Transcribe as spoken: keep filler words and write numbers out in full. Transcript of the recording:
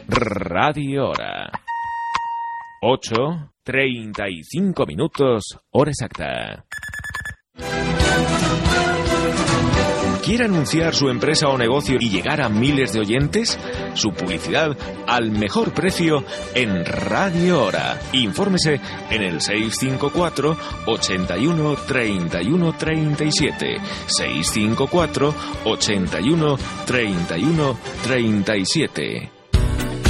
Radio Hora. ocho, treinta y cinco minutos, hora exacta. ¿Quiere anunciar su empresa o negocio y llegar a miles de oyentes? Su publicidad al mejor precio en Radio Hora. Infórmese en el seis cinco cuatro, ochenta y uno, treinta y uno, treinta y siete. seis cinco cuatro, ochenta y uno, treinta y uno, treinta y siete.